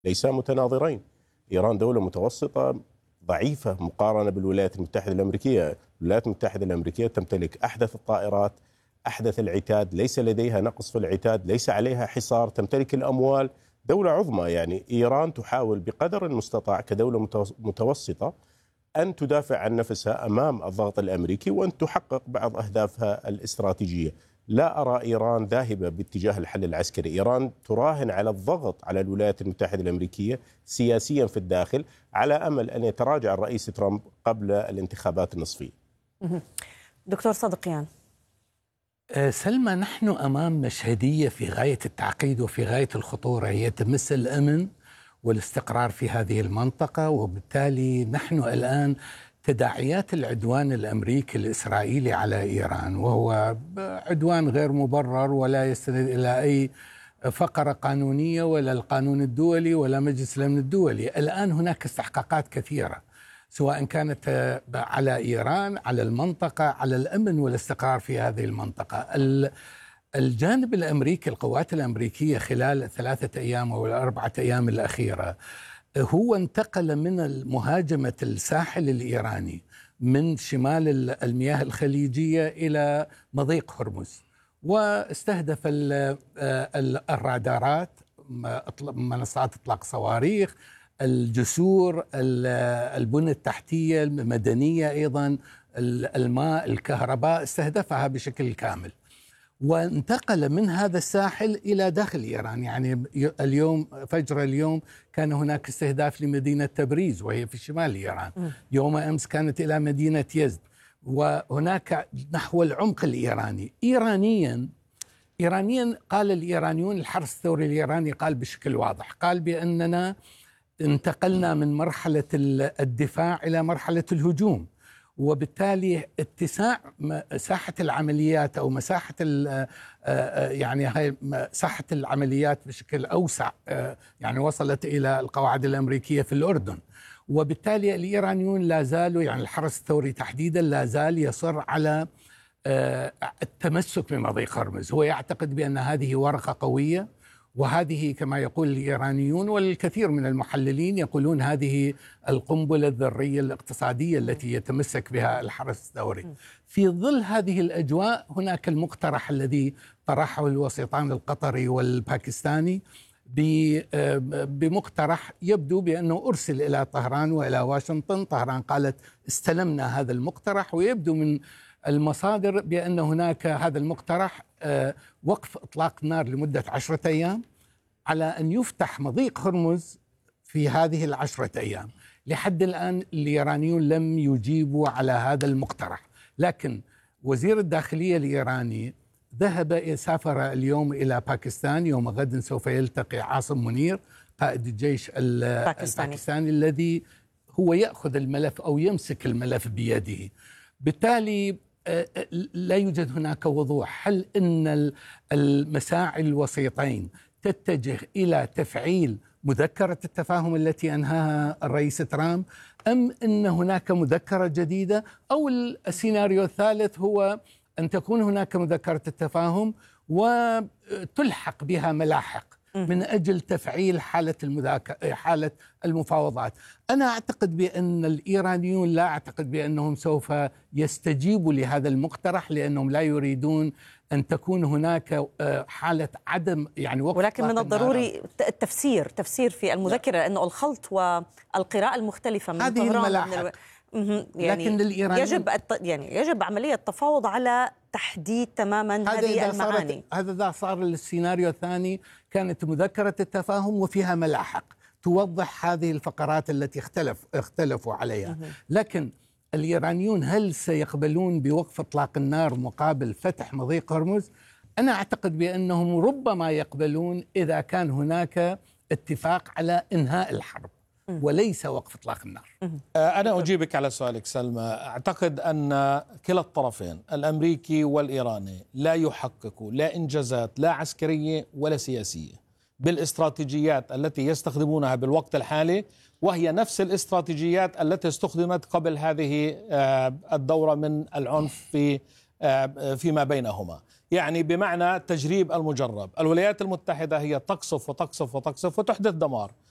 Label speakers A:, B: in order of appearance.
A: ليسا متناظرين. إيران دولة متوسطة ضعيفة مقارنة بالولايات المتحدة الأمريكية. الولايات المتحدة الأمريكية تمتلك أحدث الطائرات، أحدث العتاد، ليس لديها نقص في العتاد، ليس عليها حصار، تمتلك الأموال، دولة عظمى. يعني إيران تحاول بقدر المستطاع كدولة متوسطة أن تدافع عن نفسها أمام الضغط الأمريكي وأن تحقق بعض أهدافها الاستراتيجية. لا أرى إيران ذاهبة باتجاه الحل العسكري. إيران تراهن على الضغط على الولايات المتحدة الأمريكية سياسيا في الداخل على أمل أن يتراجع الرئيس ترامب قبل الانتخابات النصفية.
B: دكتور صدقيان.
C: سلمى، نحن أمام مشهدية في غاية التعقيد وفي غاية الخطورة، هي تمس الأمن والاستقرار في هذه المنطقة، وبالتالي نحن الآن تداعيات العدوان الأمريكي الإسرائيلي على إيران، وهو عدوان غير مبرر ولا يستند إلى أي فقرة قانونية ولا القانون الدولي ولا مجلس الأمن الدولي. الآن هناك استحقاقات كثيرة سواء كانت على إيران، على المنطقة، على الأمن والاستقرار في هذه المنطقة. الجانب الأمريكي، القوات الأمريكية خلال 3 أيام أو 4 أيام الأخيرة هو انتقل من مهاجمة الساحل الإيراني من شمال المياه الخليجية إلى مضيق هرمز، واستهدف الرادارات، منصات إطلاق صواريخ، الجسور، البنى التحتية المدنية، أيضا الماء، الكهرباء، استهدفها بشكل كامل، وانتقل من هذا الساحل إلى داخل إيران. يعني اليوم فجر اليوم كان هناك استهداف لمدينة تبريز وهي في شمال إيران، يوم أمس كانت إلى مدينة يزد، وهناك نحو العمق الإيراني. إيرانيا قال الإيرانيون، الحرس الثوري الإيراني قال بشكل واضح، قال بأننا انتقلنا من مرحلة الدفاع إلى مرحلة الهجوم، وبالتالي اتساع ساحة العمليات أو مساحة يعني هاي ساحة العمليات بشكل أوسع، يعني وصلت إلى القواعد الأمريكية في الأردن، وبالتالي الإيرانيون لا زالوا، يعني الحرس الثوري تحديدا لا زال يصر على التمسك بمضيق هرمز. هو يعتقد بأن هذه ورقة قوية، وهذه كما يقول الإيرانيون والكثير من المحللين يقولون هذه القنبلة الذرية الاقتصادية التي يتمسك بها الحرس الثوري. في ظل هذه الأجواء هناك المقترح الذي طرحه الوسيطان القطري والباكستاني بمقترح يبدو بأنه أرسل إلى طهران وإلى واشنطن. طهران قالت استلمنا هذا المقترح، ويبدو من المصادر بأن هناك هذا المقترح وقف إطلاق النار لمدة 10 أيام على أن يفتح مضيق هرمز في هذه 10 أيام. لحد الآن الإيرانيون لم يجيبوا على هذا المقترح، لكن وزير الداخلية الإيراني سافر اليوم إلى باكستان، يوم غد سوف يلتقي عاصم منير قائد الجيش الباكستاني الذي هو يأخذ الملف أو يمسك الملف بيده. بالتالي لا يوجد هناك وضوح. هل إن المساعي الوسيطين تتجه إلى تفعيل مذكرة التفاهم التي أنهاها الرئيس ترامب، أم أن هناك مذكرة جديدة، أو السيناريو الثالث هو أن تكون هناك مذكرة التفاهم وتلحق بها ملاحق من أجل تفعيل حالة المفاوضات؟ أنا أعتقد بأن الإيرانيون لا أعتقد بأنهم سوف يستجيبوا لهذا المقترح، لأنهم لا يريدون أن تكون هناك حالة عدم يعني وقف.
B: ولكن من الضروري تفسير في المذكرة أنه الخلط والقراءة المختلفة من
C: هذه الملاحق.
B: يعني لكن يجب عملية تفاوض على تحديد تماما هذه المعاني.
C: هذا صار السيناريو الثاني، كانت مذكرة التفاهم وفيها ملاحق توضح هذه الفقرات التي اختلفوا عليها. لكن الإيرانيون هل سيقبلون بوقف إطلاق النار مقابل فتح مضيق هرمز؟ أنا أعتقد بأنهم ربما يقبلون إذا كان هناك اتفاق على إنهاء الحرب وليس وقف إطلاق النار.
D: أنا أجيبك على سؤالك سلمى. أعتقد أن كلا الطرفين الأمريكي والإيراني لا يحققوا لا إنجازات لا عسكرية ولا سياسية بالاستراتيجيات التي يستخدمونها بالوقت الحالي، وهي نفس الاستراتيجيات التي استخدمت قبل هذه الدورة من العنف فيما بينهما. يعني بمعنى تجريب المجرب. الولايات المتحدة هي تقصف وتقصف وتقصف وتحدث دمار،